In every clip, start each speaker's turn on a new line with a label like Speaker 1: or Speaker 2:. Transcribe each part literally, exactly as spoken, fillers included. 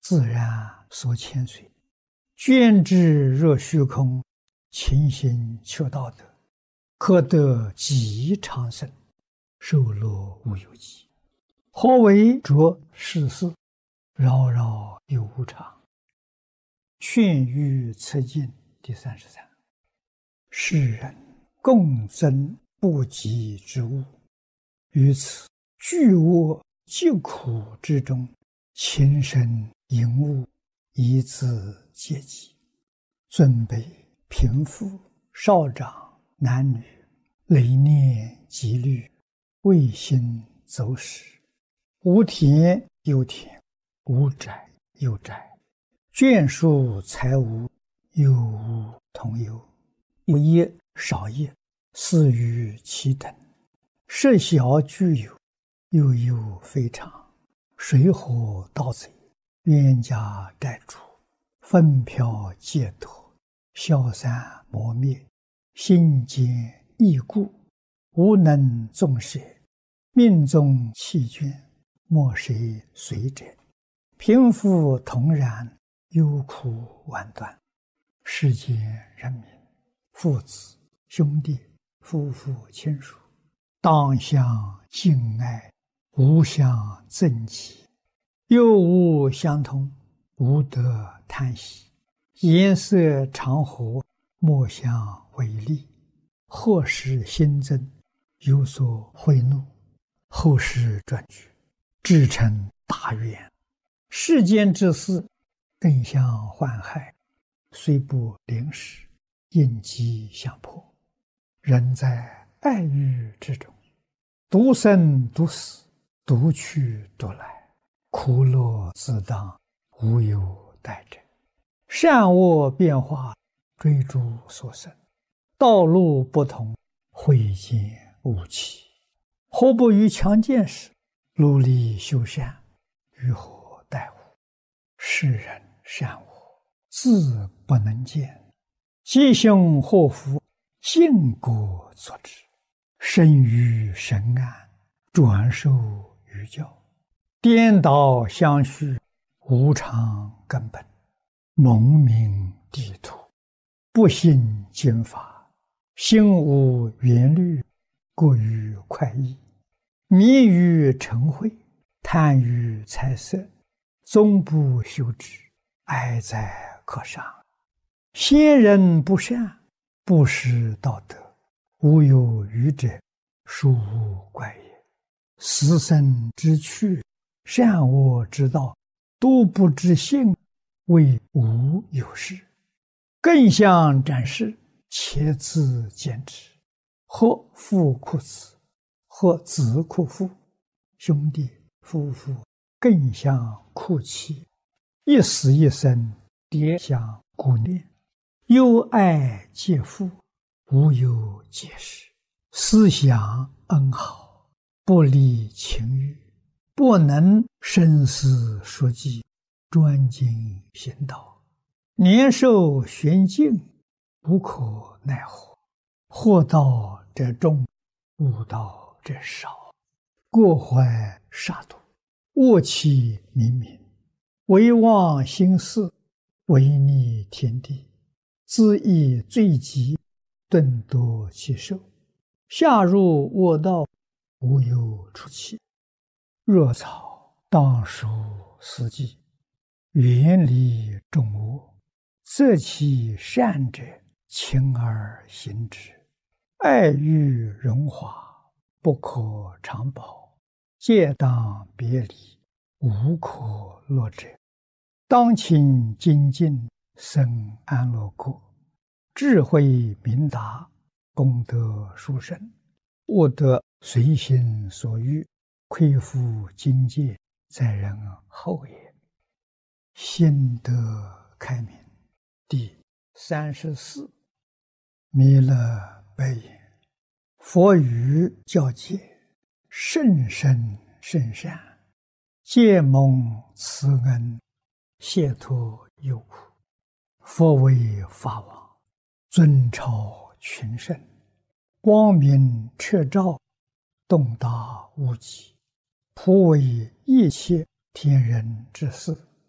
Speaker 1: 自然所牵随。捐之若虚空，勤行求道德，可得极长生，寿乐无有极。何为着世事，扰扰有无常。劝喻此经第三十三。世人共争不及之物，于此巨恶疾苦之中，情深淫恶，以自戒己。尊卑贫富少长男女，累念积虑，未心走使，无田有田，无宅有宅，眷属财物，有无同有，有业少业，似于其等，设小具有，有有非常，水火盗贼，冤家债主，纷飘劫夺，消散磨灭，心坚易固，无能纵舍，命中弃捐，莫谁随者。贫富同然，忧苦万端。世间人民，父子兄弟夫妇亲属，当相敬爱，无相憎忌，又无相通，无得贪喜。颜色常和，莫相违逆。祸事新增，有所贿赂，后世转举，至成大愿。世间之事，更相患害，虽不临时，应机相迫。人在爱欲之中，独生独死，独去独来，苦乐自当，无有代者。善恶变化，追逐所生，道路不同，慧见无期。何不于强健时，努力修善，于何待乎？世人善恶，自不能见，吉凶祸福，尽果作之。生于神安，转受于教，颠倒相续，无常根本。蒙名地土，不信经法，心无缘虑，过于快意，迷于嗔恚，贪于财色，终不修之，哀哉可伤。先人不善，不识道德，无有余者，殊无怪也。死生之趣，善恶之道，都不知性，谓无有事。更相展示，且自见之。或父哭子，或子哭父，兄弟夫妇更相哭泣，一死一生，迭相顾念。忧爱皆父，无有解释。思想恩好，不离情欲，不能生死说计，专精行道。年寿玄境，无可奈何。祸道者众，悟道者少。过怀杀戮，恶气冥冥，唯忘心事，违逆天地，自缢罪极，顿夺其寿。下入恶道，无有出期。若草当属四季，远离众恶，择其善者，勤而行之。爱欲荣华，不可长保，戒当别离，无可乐者。当勤精进，生安乐国，智慧明达，功德殊胜，悟得随心所欲，亏负境界，在人后也。心得开明。第三十四。弥勒白言：佛语教戒，甚深甚善，皆蒙慈恩，解脱忧苦。佛为法王，尊超群圣，光明彻照，洞达无极，普为一切天人之事。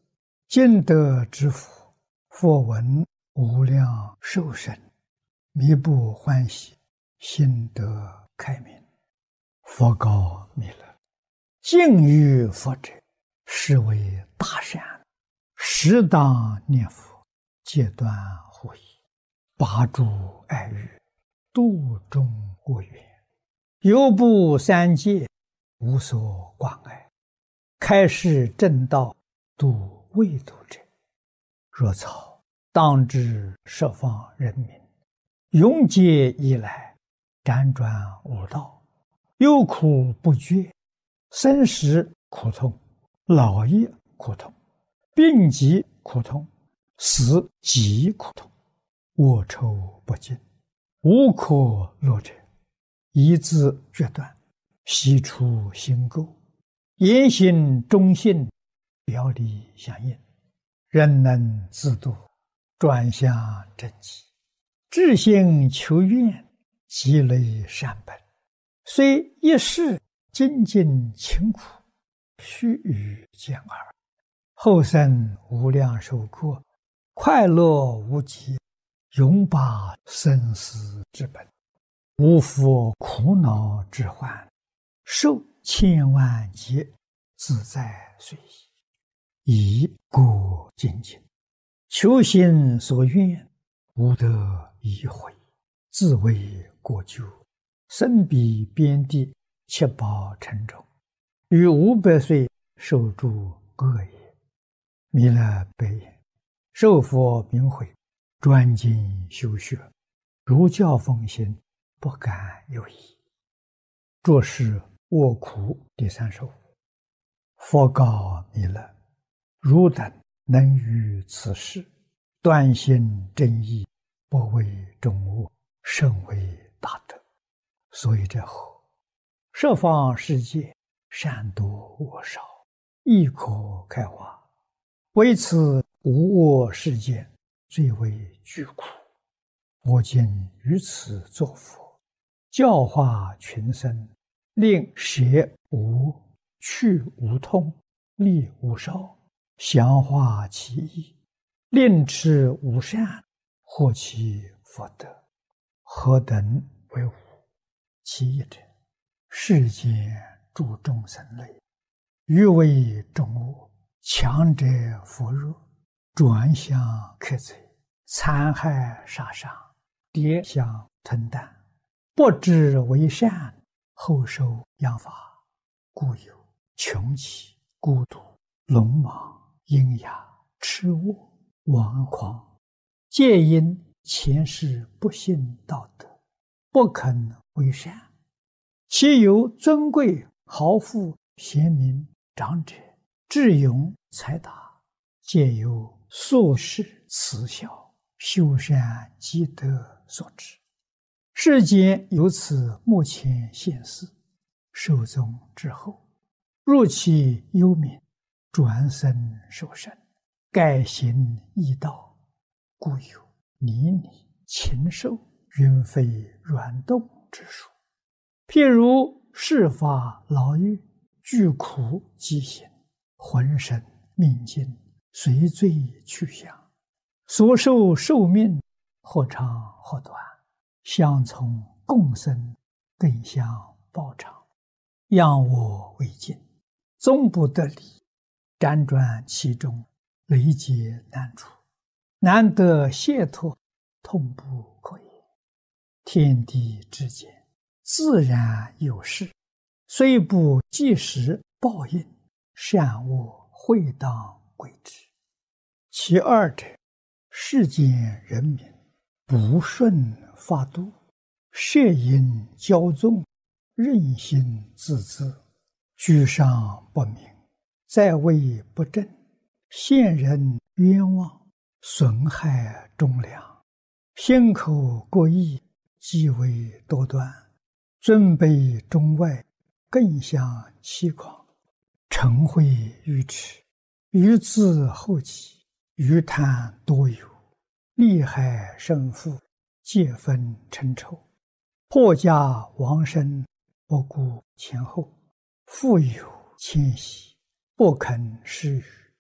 Speaker 1: 尽德之福，佛闻无量寿生，弥不欢喜，心得开明。佛告弥勒：敬于佛者，是为大善，适当念佛，戒断护疑，拔诸爱欲，度众恶缘，犹布三界，无所挂碍，开示正道，度未度者。若草当知十方人民，永劫以来，辗转无道，忧苦不绝，生死苦痛，老业苦痛，病疾苦痛，死极苦痛，卧愁不尽，无可乐者，一字决断，悉出心垢，言行忠信，表里相应，人能自度，转向正极，至心求愿，积累善本，虽一世精进勤苦，须臾见耳，后生无量寿过，快乐无极，永拔生死之本，无复苦恼之患，受千万劫，自在随意，以故精进，求心所愿，无得已悔，自为过咎，身彼边地，七宝沉重，于五百岁受诸恶业。弥勒白言：受佛名讳，专精修学，如教奉行，不敢有疑。作是卧苦第三首。佛告弥勒：汝等能于此事，断心正义，不为众恶，甚为大德。所以者何？十方世界，善多恶少，亦可开化。为此无我世界，最为巨苦。我今于此作佛，教化群生，令舍无去无痛，利无少，详化其意，令持无善，获其福德。何等为无？其一者，世间诸众生类，欲为众恶，强者扶弱，转向克贼，残害杀伤，跌相吞啖，不知为善，后受殃罚，故有穷奇、孤独、聋盲、阴哑、痴卧、顽狂，皆因前世不信道德，不肯为善。其有尊贵、豪富、贤明、长者、智勇、才达，皆由宿世慈孝、修善积德所致。世间由此目前现世，寿终之后，入其幽冥，转生受生，改行异道，故有泥泞、禽兽、云飞软动之术。譬如世法牢狱，具苦极刑，浑身命尽，随罪去向，所受寿命或长或短，相从共生，更相报偿，仰我为镜，终不得离，辗转其中，累劫难除，难得解脱，痛不可言。天地之间，自然有事，虽不即时报应，善恶会当归之。其二者，世间人民不顺法度，摄引骄纵，任性自恣，居上不明，在位不正，陷人冤枉，损害忠良，心口过意，极为多端，尊卑中外，更相欺诳，嗔恚愚痴，愚自后己，愚贪多有，利害胜负，皆分称仇，破家亡身，不顾前后，富有迁徙，不肯施予，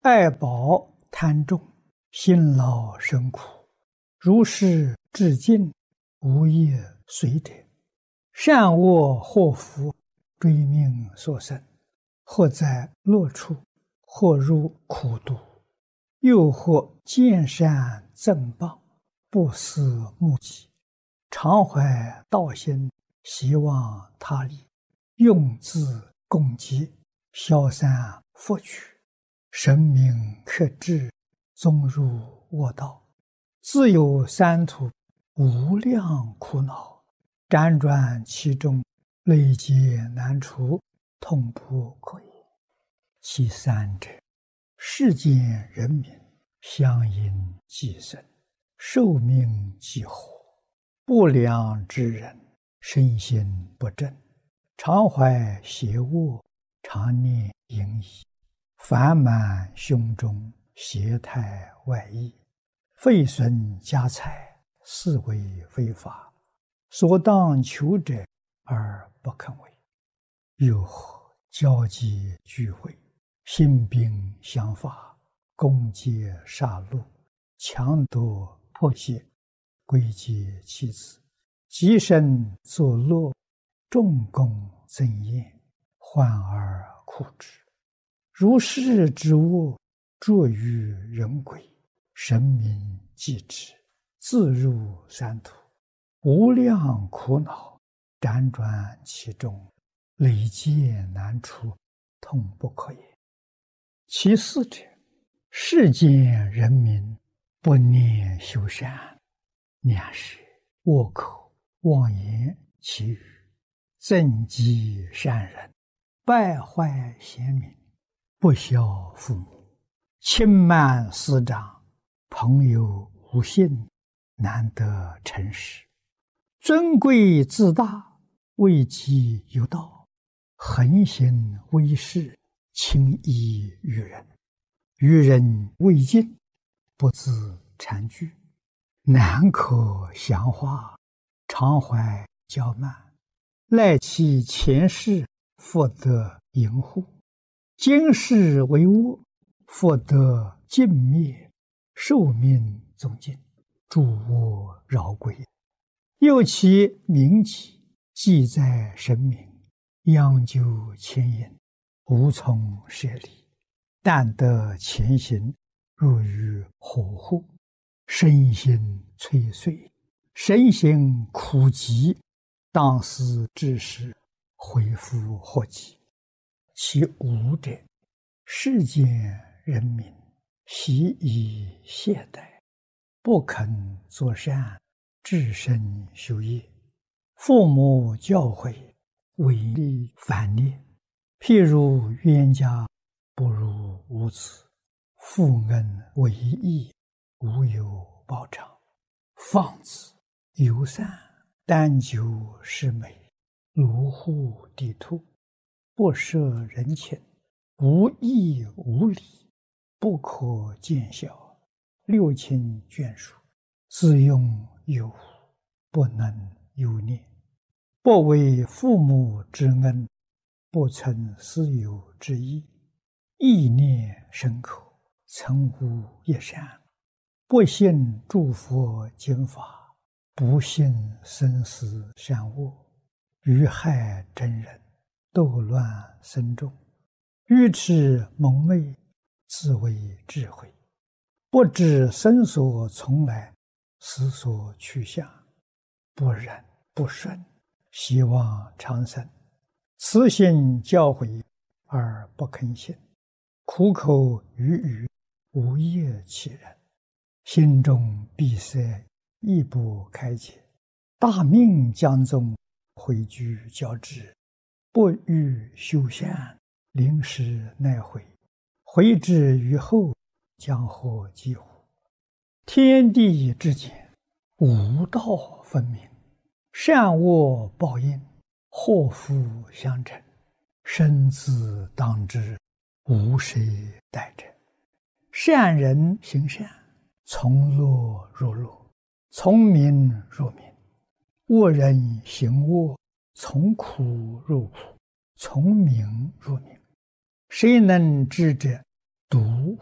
Speaker 1: 爱宝贪重，辛劳生苦，如是至尽，无业随者。善恶祸福，追命所生，或在乐处，或入苦毒，又或见善赠报，不思目己，常怀道心，希望他利，用自共济，消散福取，神明克制，纵入恶道，自有三途，无量苦恼，辗转其中，累劫难除，痛不可言。其三者，世间人民相因寄生，寿命几乎，不良之人，身心不正，常怀邪恶，常念淫逸，烦满胸中，邪态外溢，废损家财，是为非法，所当求者而不肯为。又或交际聚会，兴兵相伐，攻击杀戮，强夺迫胁，归结妻子，极身作乐，众功增宴，患而苦之。如是之恶，著于人鬼，神明继之，自入三途，无量苦恼，辗转其中，累劫难除，痛不可言。其四者，世间人民不念修善，两舌恶口妄言绮语，憎嫉善人，败坏贤民，不孝父母，轻慢师长，朋友无信，难得诚实，尊贵自大，位极有道，横行威势，轻易于人，于人未尽，不自惭惧，难可详化，常怀骄慢，赖其前世，复得淫护，今世为恶，复得尽灭，寿命终尽，诸恶饶归。又其名己，记在神明，央究牵引，无从舍离，但得前行，入于火户，身心摧碎，身心苦极，当思之时，恢复祸及。其五者，世间人民习以懈怠，不肯作善，至身修业，父母教诲，违逆反逆，譬如冤家不如无子，负恩为义，无有报偿，放肆游散，单求是美，卢户地兔，不摄人情，无义无礼，不可见效，六亲眷属，自用有无，不能有念，不为父母之恩，不存私有之意，意念深刻，曾无一善，不信诸佛经法，不信生死善恶，于害真人，斗乱僧众，愚痴蒙昧，自为智慧，不知生所从来，死所去向，不忍不顺，希望长生，慈心教诲而不肯信，苦口语语，无业其人，心中闭塞，亦不开解，大命将终，回居交织，不欲修善，临时奈悔，回之于后，将获几乎。天地之间，无道分明，善恶报应，祸福相承，生自当之，无谁代者。善人行善，从乐入乐，从名入名；恶人行恶，从苦入苦，从名入名。谁能知者？独